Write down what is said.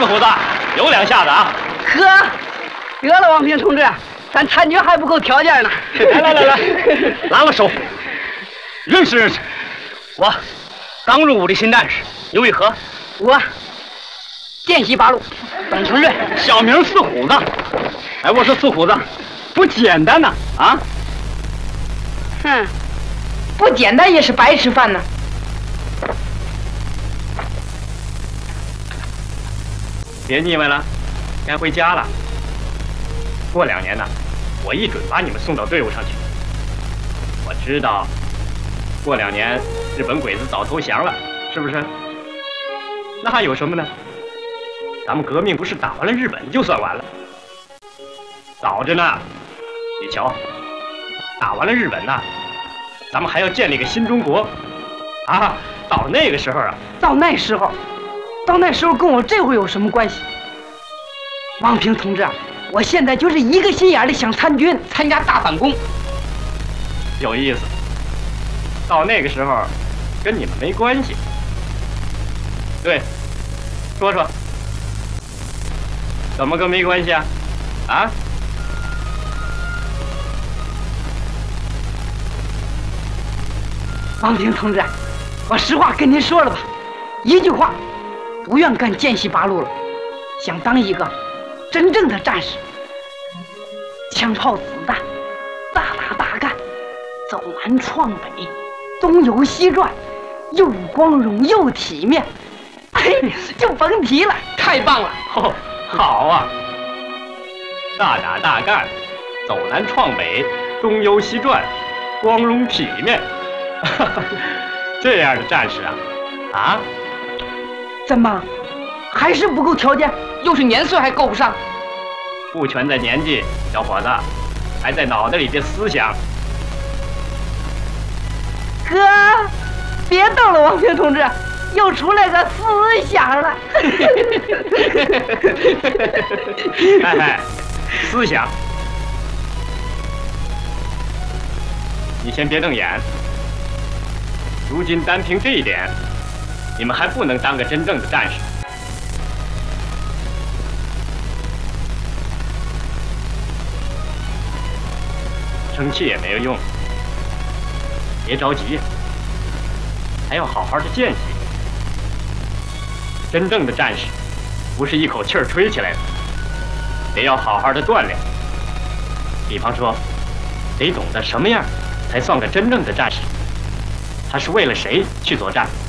虎子，有两下子啊！ 呵，得了，王平同志，咱参军还不够条件呢。 来，拉了手，认识认识。我刚入伍的新战士，你为何？ 我见习八路，董同志， 小名四虎子。哎，我说四虎子，不简单呐！啊？ 哼，不简单也是白吃饭呢。 别腻歪了，该回家了。过2年呢，我一准把你们送到队伍上去。我知道，过2年日本鬼子早投降了，是不是？那还有什么呢？咱们革命不是打完了日本就算完了，早着呢。你瞧，打完了日本呢，咱们还要建立个新中国啊！到那个时候啊， 到那时候跟我这回有什么关系？王平同志，我现在就是一个心眼的想参军，参加大反攻。 有意思。到那个时候，跟你们没关系。对，说说，怎么个没关系啊？啊？ 王平同志，我实话跟您说了吧，一句话，不愿干见习八路了，想当一个真正的战士。枪炮子弹，大打大干，走南闯北，东游西转，又光荣又体面，就甭提了，太棒了！ 哦，好啊，大打大干，走南闯北，东游西转，光荣体面。这样的战士啊， 怎么还是不够条件？又是年岁还够不上？ 不全在年纪，小伙子，还在脑袋里的思想。 哥，别逗了，王平同志，又出来个思想了。 哎，思想，你先别瞪眼。如今单凭这一点，你们还不能当个真正的战士。生气也没有用，别着急，还要好好的见习。真正的战士，不是一口气儿吹起来的，得要好好的锻炼。比方说，得懂得什么样才算个真正的战士。他是为了谁去作战？